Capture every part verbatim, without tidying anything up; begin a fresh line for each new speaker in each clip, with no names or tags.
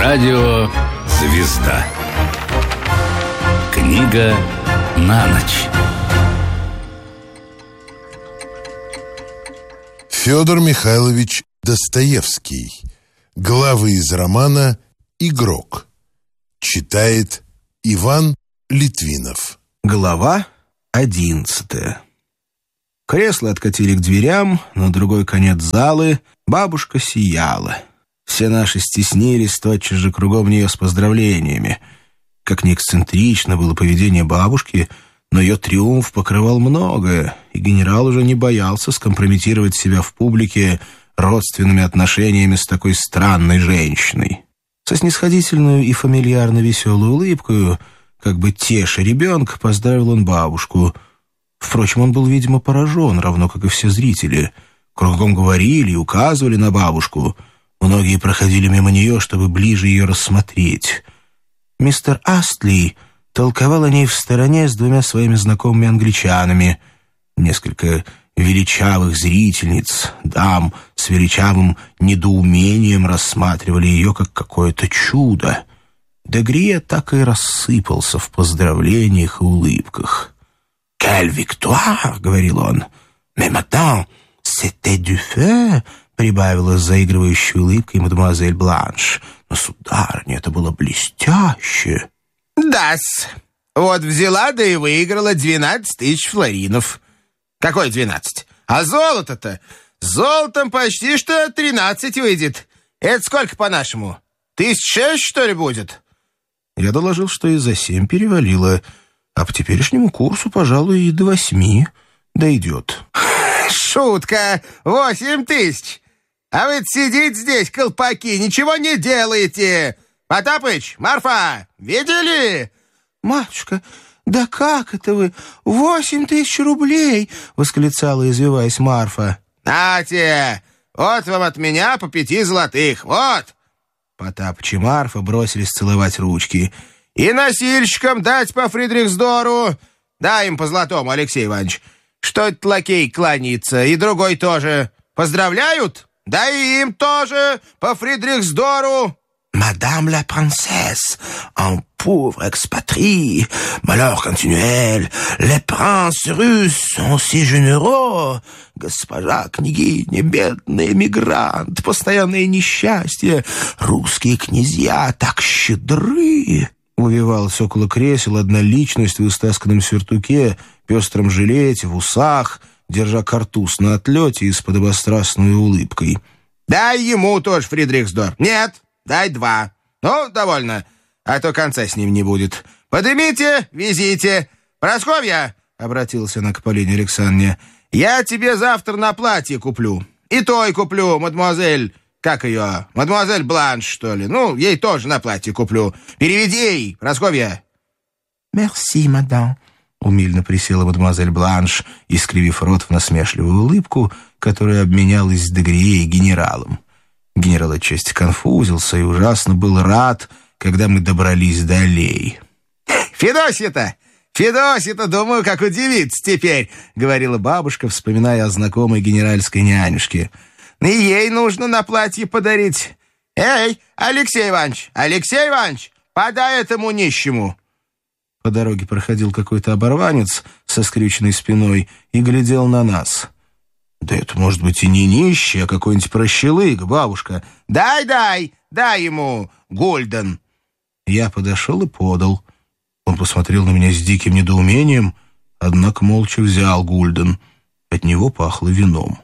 Радио «Звезда». Книга на ночь.
Федор Михайлович Достоевский. Главы из романа «Игрок». Читает Иван Литвинов.
Глава одиннадцатая. Кресла откатили к дверям, на другой конец залы бабушка сияла. Все наши стеснились тотчас же кругом нее с поздравлениями. Как ни эксцентрично было поведение бабушки, но ее триумф покрывал многое, и генерал уже не боялся скомпрометировать себя в публике родственными отношениями с такой странной женщиной. Со снисходительную и фамильярно веселой улыбкой, как бы теша ребенка, поздравил он бабушку. Впрочем, он был, видимо, поражен, равно как и все зрители. Кругом говорили и указывали на бабушку. Многие проходили мимо нее, чтобы ближе ее рассмотреть. Мистер Астли толковал о ней в стороне с двумя своими знакомыми англичанами. Несколько величавых зрительниц, дам с величавым недоумением рассматривали ее как какое-то чудо. Дегрие так и рассыпался в поздравлениях и улыбках. «Quelle victoire!» — говорил он. «Mais maintenant, c'était du feu!» — прибавила с заигрывающей улыбкой мадемуазель Бланш. «Но, сударыня, это было блестяще!»
«Да-с, вот взяла, да и выиграла двенадцать тысяч флоринов». «Какой двенадцать? А золото-то? Золотом почти что тринадцать выйдет. Это сколько по-нашему? Тысяч шесть, что ли, будет?»
Я доложил, что и за семь перевалило, а по теперешнему курсу, пожалуй, и до восьми дойдет.
«Шутка! Восемь тысяч! А вы сидите здесь, колпаки, ничего не делаете! Потапыч, Марфа, видели?»
«Матушка, да как это вы? Восемь тысяч рублей!» — восклицала, извиваясь, Марфа.
«Нате! Вот вам от меня по пяти золотых, вот!»
Потапыч и Марфа бросились целовать ручки.
«И носильщикам дать по Фридрихсдору! Дай им по золотому, Алексей Иванович! Что этот лакей кланяется, и другой тоже! Поздравляют? Да и им тоже по Фридрихсдору!»
«Madame la princesse, un pauvre expatrié, malheur continuel, les princes russes sont si généreux, госпожа княгиня, бедный эмигрант, постоянное несчастье, русские князья так щедры!» Увивалась около кресел одна личность в истасканном сюртуке, пестром жилете, в усах, держа картуз на отлете и с подобострастной улыбкой.
«Дай ему тоже Фридрихсдор. Нет, дай два. Ну, довольно, а то конца с ним не будет. Подымите, везите. Прасковья, — обратилась она к Полине Александровне, — я тебе завтра на платье куплю. И той куплю, мадемуазель, как ее, мадемуазель Бланш, что ли. Ну, ей тоже на платье куплю. Переведи ей, Прасковья».
«Мерси, мадам», — умильно присела мадемуазель Бланш, искривив рот в насмешливую улыбку, которая обменялась с Дегрие и генералом. Генерал отчасти конфузился и ужасно был рад, когда мы добрались до аллеи.
«Федосья-то! Федосья-то, думаю, как удивится теперь», — говорила бабушка, вспоминая о знакомой генеральской нянюшке. «И ей нужно на платье подарить. Эй, Алексей Иванович, Алексей Иванович, подай этому нищему».
По дороге проходил какой-то оборванец со скрюченной спиной и глядел на нас. «Да это, может быть, и не нищий, а какой-нибудь прощелык, бабушка».
«Дай, дай, дай ему, гульден».
Я подошел и подал. Он посмотрел на меня с диким недоумением, однако молча взял гульден. От него пахло вином.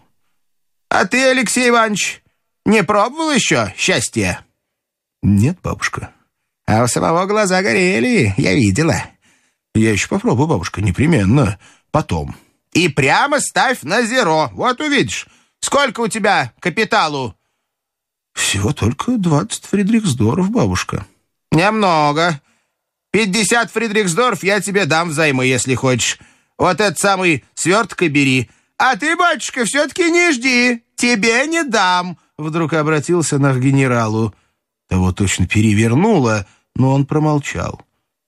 «А ты, Алексей Иванович, не пробовал еще счастье?»
«Нет, бабушка».
«А у самого глаза горели, я видела».
«Я еще попробую, бабушка, непременно. Потом».
«И прямо ставь на зеро, вот увидишь. Сколько у тебя капиталу?»
«Всего только двадцать фридрихсдоров, бабушка».
«Немного. Пятьдесят фридрихсдоров я тебе дам взаймы, если хочешь. Вот этот самый сверток и бери. А ты, батюшка, все-таки не жди. Тебе не дам».
Вдруг обратился она к генералу. Того точно перевернуло, но он промолчал.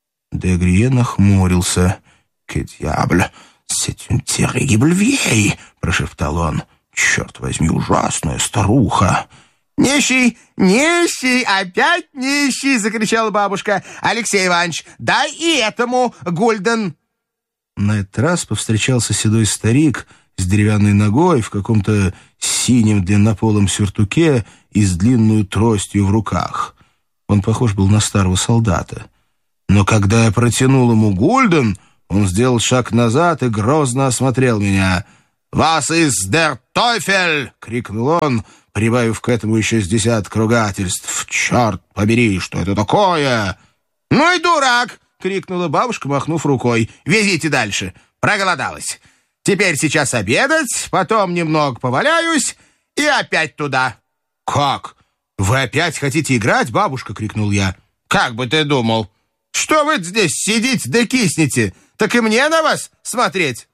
Дегрие нахмурился. «Que diable! C'est une terrible vieille!» — прошептал он. «Черт возьми, ужасная старуха!»
«Нищий! Нищий! Опять нищий!» — закричала бабушка. «Алексей Иванович, дай и этому гульден!»
На этот раз повстречался седой старик с деревянной ногой в каком-то синем длиннополом сюртуке и с длинную тростью в руках. Он похож был на старого солдата. Но когда я протянул ему гульден, он сделал шаг назад и грозно осмотрел меня. «Was ist der Teufel?» — крикнул он, прибавив к этому еще с десяток ругательств. «Черт побери, что это такое?» «Ну и дурак!» — крикнула бабушка, махнув рукой. «Везите дальше. Проголодалась. Теперь сейчас обедать, потом немного поваляюсь и опять туда». «Как? Вы опять хотите играть, бабушка?» — крикнул я. «Как бы ты думал? Что вы здесь сидите да киснете? Так и мне на вас смотреть?»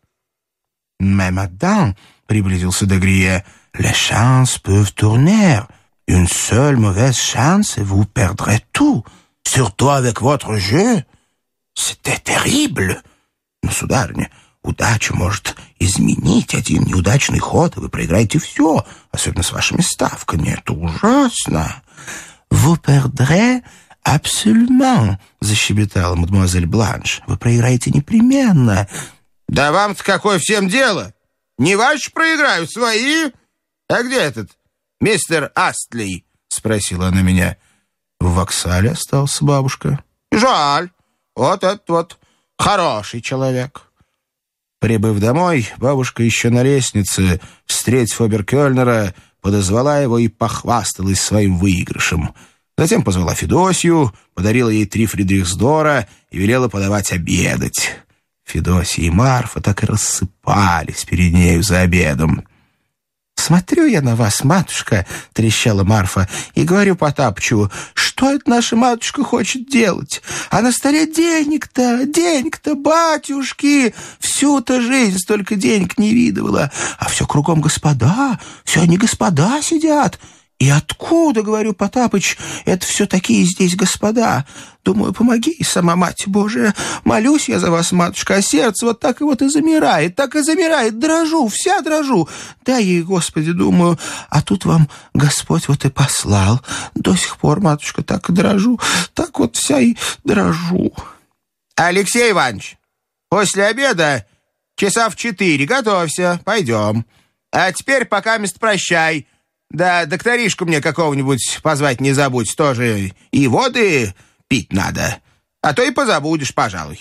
«Mais madame», — приблизился Дегрие, — «les chances peuvent tourner. Une seule mauvaise chance et vous perdrez tout, surtout avec votre jeu. C'était terrible. Но, сударыня, удача может изменить один неудачный ход, и вы проиграете все, особенно с вашими ставками. Это ужасно. Vous perdrez absolument», — защебетала мадемуазель Бланш. «Вы проиграете непременно».
«Да вам-то какое всем дело? Не ваши проиграют, свои. А где этот мистер Астли?» — спросила она меня.
«В воксале остался, бабушка».
«Жаль. Вот этот вот хороший человек».
Прибыв домой, бабушка еще на лестнице, встретив Оберкёльнера, подозвала его и похвасталась своим выигрышем. Затем позвала Федосью, подарила ей три фридрихсдора и велела подавать обедать. Федосия и Марфа так и рассыпались перед нею за обедом. «Смотрю я на вас, матушка», — трещала Марфа, — «и говорю Потапычу, что это наша матушка хочет делать? А на столе денег-то, денег-то, батюшки! Всю-то жизнь столько денег не видывала, а все кругом господа, все они господа сидят». «И откуда, — говорю, Потапыч, — это все такие здесь господа? Думаю, помоги, сама Мать Божия. Молюсь я за вас, матушка, а сердце вот так и вот и замирает, так и замирает, дрожу, вся дрожу. Дай ей, Господи, думаю, а тут вам Господь вот и послал. До сих пор, матушка, так и дрожу, так вот вся и дрожу».
«Алексей Иванович, после обеда часа в четыре готовься, пойдем. А теперь пока мест прощай. Да докторишку мне какого-нибудь позвать не забудь, тоже и воды пить надо, а то и позабудешь, пожалуй».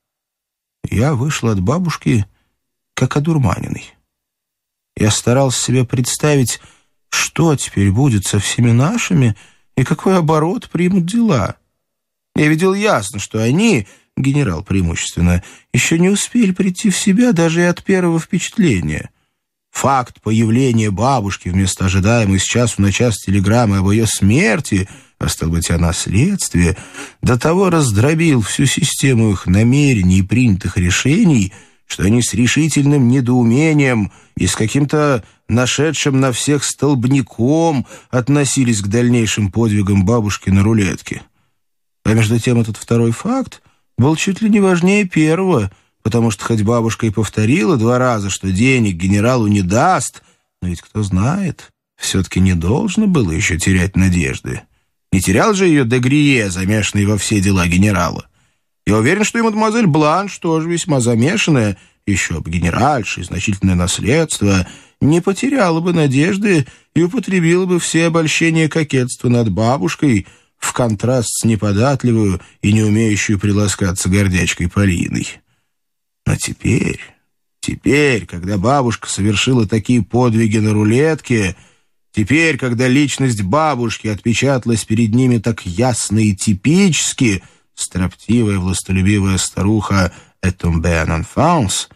Я вышел от бабушки, как одурманенный. Я старался себе представить, что теперь будет со всеми нашими и какой оборот примут дела. Я видел ясно, что они, генерал преимущественно, еще не успели прийти в себя даже и от первого впечатления. Факт появления бабушки вместо ожидаемой с часу на час телеграммы об ее смерти, а стало быть, о наследстве, до того раздробил всю систему их намерений и принятых решений, что они с решительным недоумением и с каким-то нашедшим на всех столбняком относились к дальнейшим подвигам бабушки на рулетке. А между тем этот второй факт был чуть ли не важнее первого, потому что хоть бабушка и повторила два раза, что денег генералу не даст, но ведь кто знает, все-таки не должно было еще терять надежды. Не терял же ее Дегрие, замешанный во все дела генерала. Я уверен, что и мадемуазель Бланш, тоже весьма замешанная, еще об генеральше и значительное наследство, не потеряла бы надежды и употребила бы все обольщения кокетства над бабушкой в контраст с неподатливую и не умеющую приласкаться гордячкой Полиной. Но теперь, теперь, когда бабушка совершила такие подвиги на рулетке, теперь, когда личность бабушки отпечаталась перед ними так ясно и типически, строптивая, властолюбивая старуха «Этомбе en enfance»,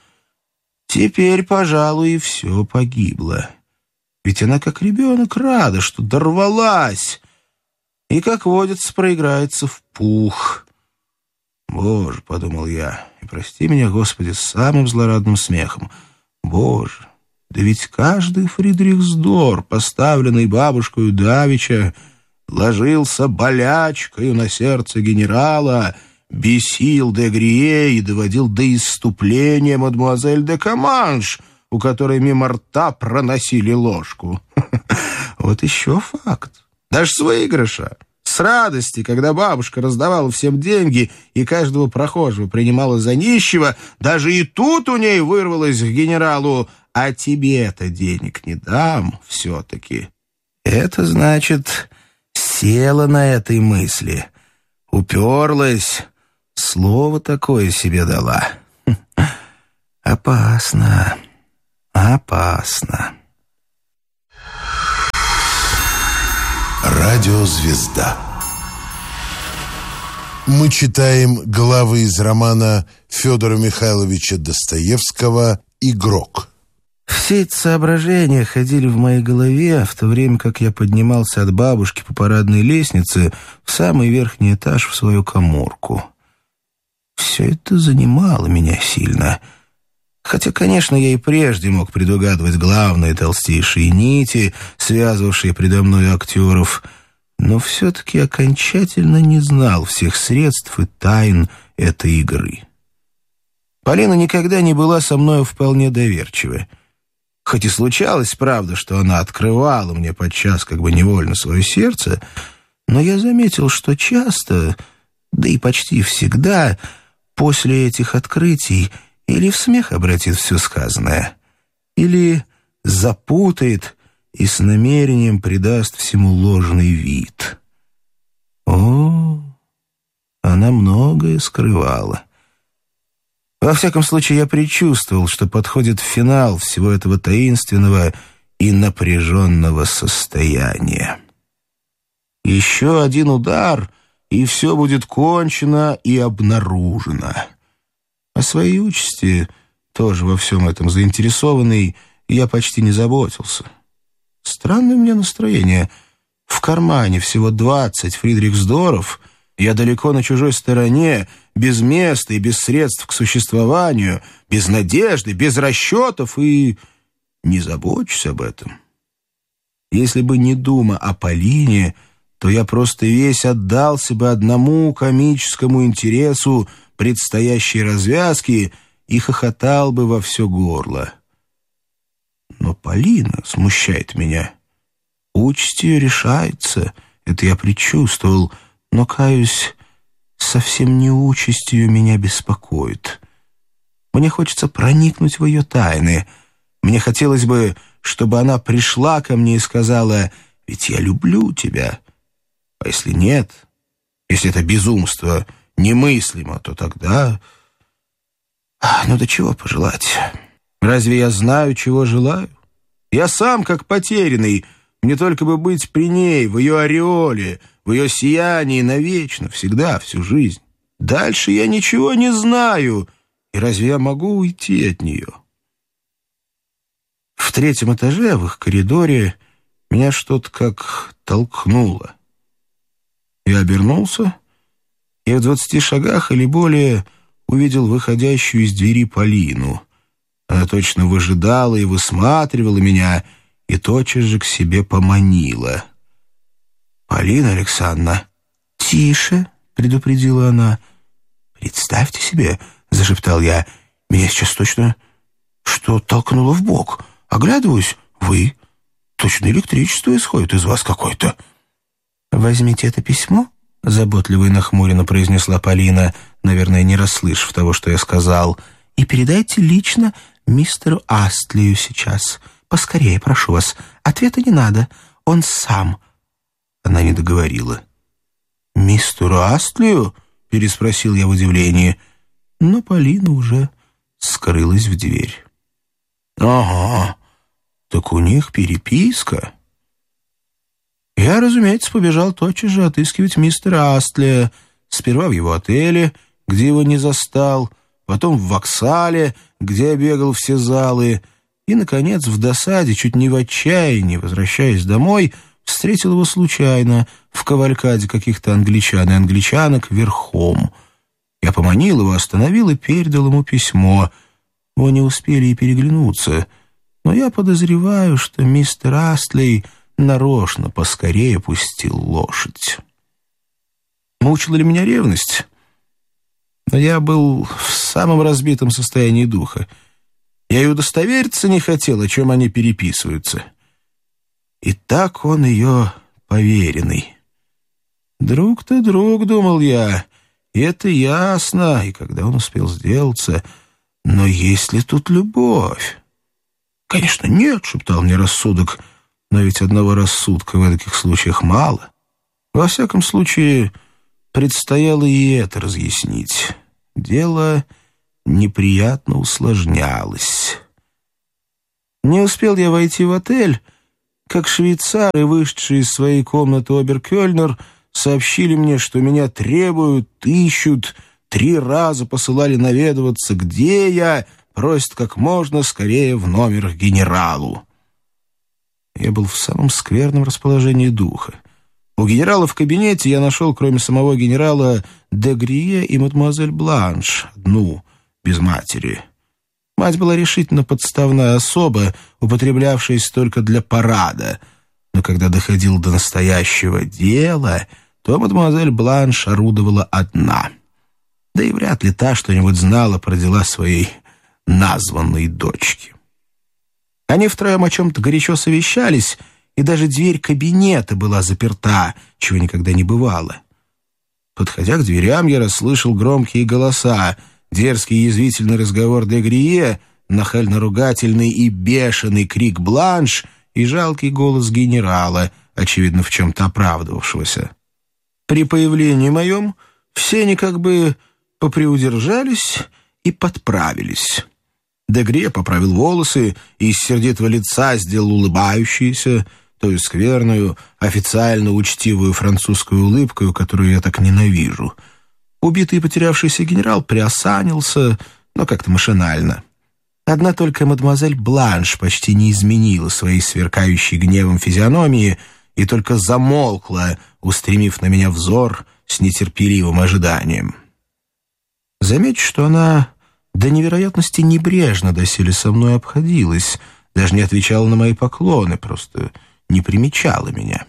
теперь, пожалуй, и все погибло. Ведь она, как ребенок, рада, что дорвалась, и, как водится, проиграется в пух. «Боже», — подумал я, — и прости меня, Господи, с самым злорадным смехом. «Боже, да ведь каждый фридрихсдор, поставленный бабушкою давеча, ложился болячкою на сердце генерала, бесил Дегрие и доводил до исступления мадемуазель де Каманш, у которой мимо рта проносили ложку. Вот еще факт. Даже с выигрыша. С радости, когда бабушка раздавала всем деньги и каждого прохожего принимала за нищего, даже и тут у ней вырвалось к генералу: «А тебе-то денег не дам все-таки». Это значит, села на этой мысли, уперлась, слово такое себе дала. Опасно, опасно.
Радиозвезда. Мы читаем главы из романа Федора Михайловича Достоевского «Игрок».
Все эти соображения ходили в моей голове, в то время как я поднимался от бабушки по парадной лестнице в самый верхний этаж в свою каморку. Все это занимало меня сильно. Хотя, конечно, я и прежде мог предугадывать главные толстейшие нити, связывавшие предо мной актеров, но все-таки окончательно не знал всех средств и тайн этой игры. Полина никогда не была со мною вполне доверчива. Хоть и случалось, правда, что она открывала мне подчас как бы невольно свое сердце, но я заметил, что часто, да и почти всегда, после этих открытий или в смех обратит все сказанное, или запутает и с намерением придаст всему ложный вид. О, она многое скрывала. Во всяком случае, я предчувствовал, что подходит финал всего этого таинственного и напряженного состояния. Еще один удар, и все будет кончено и обнаружено. О своей участи, тоже во всем этом заинтересованный, я почти не заботился. Странное у меня настроение. В кармане всего двадцать фридрихсдоров, я далеко на чужой стороне, без места и без средств к существованию, без надежды, без расчетов, и не забочусь об этом. Если бы не дума о Полине, то я просто весь отдался бы одному комическому интересу предстоящей развязки и хохотал бы во все горло. Но Полина смущает меня. Участь ее решается, это я предчувствовал, но, каюсь, совсем не участь ее меня беспокоит. Мне хочется проникнуть в ее тайны. Мне хотелось бы, чтобы она пришла ко мне и сказала: «Ведь я люблю тебя». А если нет, если это безумство немыслимо, то тогда... Ну, до чего пожелать? Разве я знаю, чего желаю? Я сам как потерянный. Мне только бы быть при ней, в ее ореоле, в ее сиянии навечно, всегда, всю жизнь. Дальше я ничего не знаю. И разве я могу уйти от нее? В третьем этаже, в их коридоре, меня что-то как толкнуло. Я обернулся и в двадцати шагах или более увидел выходящую из двери Полину. Она точно выжидала и высматривала меня, и тотчас же к себе поманила. «Полина Александровна!» «Тише!» — предупредила она. «Представьте себе!» — зашептал я. «Меня сейчас точно что толкнуло в бок. Оглядываюсь, вы. Точно электричество исходит из вас какое-то». «Возьмите это письмо», — заботливо и нахмуренно произнесла Полина, наверное, не расслышав того, что я сказал, «и передайте лично мистеру Астлию сейчас. Поскорее, прошу вас. Ответа не надо. Он сам». Она не договорила. «Мистеру Астлию?» — переспросил я в удивлении. Но Полина уже скрылась в дверь. «Ага, так у них переписка». Я, разумеется, побежал тотчас же отыскивать мистера Астлия. Сперва в его отеле, где его не застал, потом в Воксале, где обегал все залы, и, наконец, в досаде, чуть не в отчаянии, возвращаясь домой, встретил его случайно в кавалькаде каких-то англичан и англичанок верхом. Я поманил его, остановил и передал ему письмо. Мы не успели и переглянуться, но я подозреваю, что мистер Астлей нарочно поскорее пустил лошадь. Мучила ли меня ревность? Но я был в самом разбитом состоянии духа. Я и удостовериться не хотел, о чем они переписываются. И так он ее поверенный. Друг-то друг, думал я, и это ясно, и когда он успел сделаться, но есть ли тут любовь? Конечно, нет, шептал мне рассудок, но ведь одного рассудка в таких случаях мало. Во всяком случае, предстояло и это разъяснить. Дело неприятно усложнялось. Не успел я войти в отель, как швейцары, вышедшие из своей комнаты обер-кельнер, сообщили мне, что меня требуют, ищут, три раза посылали наведываться, где я, просят как можно скорее в номер к генералу. Я был в самом скверном расположении духа. У генерала в кабинете я нашел, кроме самого генерала, де Грие и мадемуазель Бланш, одну, без матери. Мать была решительно подставная особа, употреблявшаяся только для парада. Но когда доходил до настоящего дела, то мадемуазель Бланш орудовала одна. Да и вряд ли та что-нибудь знала про дела своей названной дочки. Они втроем о чем-то горячо совещались, и даже дверь кабинета была заперта, чего никогда не бывало. Подходя к дверям, я расслышал громкие голоса, дерзкий язвительный разговор де Грие, нахально-ругательный и бешеный крик Бланш и жалкий голос генерала, очевидно, в чем-то оправдывавшегося. При появлении моем все они как бы поприудержались и подправились. Де Грие поправил волосы и из сердитого лица сделал улыбающуюся, то есть скверную, официально учтивую французскую улыбку, которую я так ненавижу. Убитый и потерявшийся генерал приосанился, но как-то машинально. Одна только мадемуазель Бланш почти не изменила своей сверкающей гневом физиономии и только замолкла, устремив на меня взор с нетерпеливым ожиданием. Замечу, что она до невероятности небрежно доселе со мной обходилась, даже не отвечала на мои поклоны, просто не примечала меня.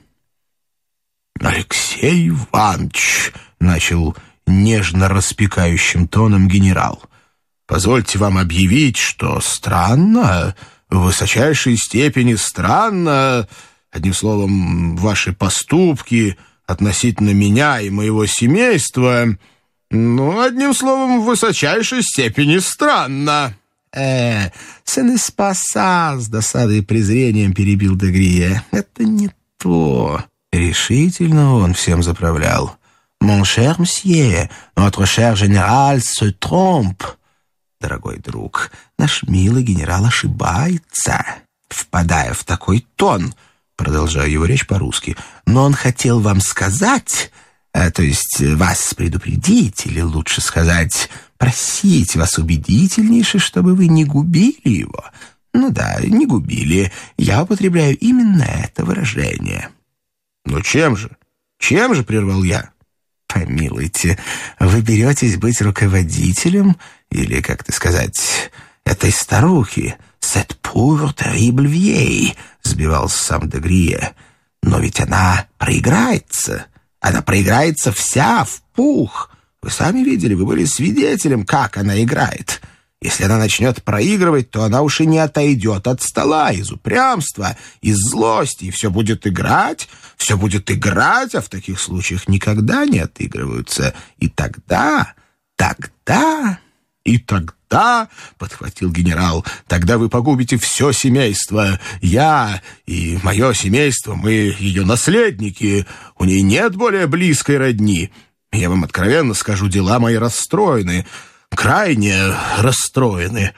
«Алексей Иванович», — начал нежно распекающим тоном генерал, «позвольте вам объявить, что странно, в высочайшей степени странно, одним словом, ваши поступки относительно меня и моего семейства, ну, одним словом, в высочайшей степени странно». «Э, ce n'est pas ça», — с досадой и презрением перебил де Грие. «Это не то». Решительно он всем заправлял. «Mon cher monsieur, notre cher général se trompe». «Дорогой друг, наш милый генерал ошибается, впадая в такой тон», — продолжаю его речь по-русски, «но он хотел вам сказать, а, то есть вас предупредить, или лучше сказать, просить вас убедительнейше, чтобы вы не губили его. Ну да, не губили. Я употребляю именно это выражение». «Ну чем же? Чем же?» — прервал я. «Помилуйте, вы беретесь быть руководителем, или, как ты сказать, этой старухи, cette pauvre terrible vieille», — сбивался сам де Грие. «Но ведь она проиграется. Она проиграется вся в пух. Вы сами видели, вы были свидетелем, как она играет. Если она начнет проигрывать, то она уж и не отойдет от стола из упрямства, из злости, и все будет играть, все будет играть, а в таких случаях никогда не отыгрываются. И тогда, тогда, и тогда, — подхватил генерал, — тогда вы погубите все семейство. Я и мое семейство, мы ее наследники, у ней нет более близкой родни. Я вам откровенно скажу, дела мои расстроены, крайне расстроены.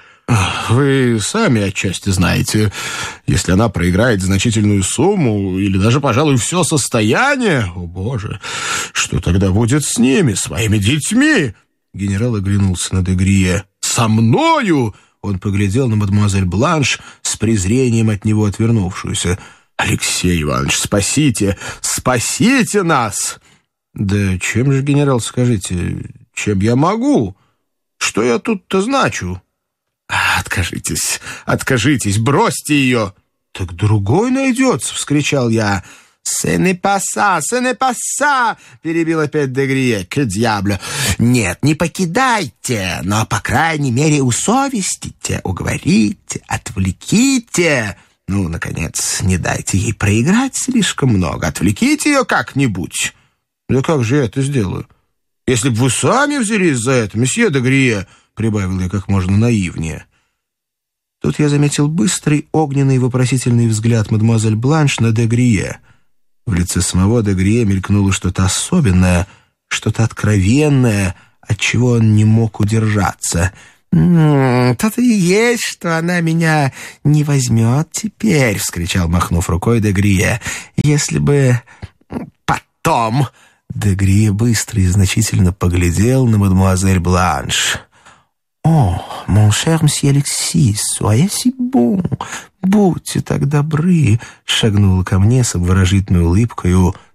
Вы сами отчасти знаете, если она проиграет значительную сумму или даже, пожалуй, все состояние, о боже, что тогда будет с ними, с моими детьми?» Генерал оглянулся на де Грие. «Со мною!» Он поглядел на мадемуазель Бланш с презрением от него отвернувшуюся. «Алексей Иванович, спасите, спасите нас!» «Да чем же, генерал, скажите, чем я могу? Что я тут-то значу?» «Откажитесь, откажитесь, бросьте ее!» «Так другой найдется!» — вскричал я. «Ce n'est pas ça, ce n'est pas ça!» — перебил опять де Грие. «Que diable! Нет, не покидайте, но, по крайней мере, усовестите, уговорите, отвлеките.
Ну, наконец, не дайте ей проиграть слишком много. Отвлеките ее как-нибудь. Да как же я это сделаю? Если бы вы сами взялись за это, месье де Грие, прибавил я как можно наивнее. Тут я заметил быстрый, огненный, вопросительный взгляд мадемуазель Бланш на де Грие. В лице самого де Грие мелькнуло что-то особенное, что-то откровенное, от чего он не мог удержаться. «М-м, то-то и есть, что она меня не возьмет теперь», — вскричал, махнув рукой де Грие. «Если бы потом...» Де Грие быстро и значительно поглядел на мадемуазель Бланш. «О, mon cher monsieur Алексис, soyez si bon, будьте так добры», — шагнула ко мне с обворожительной улыбкою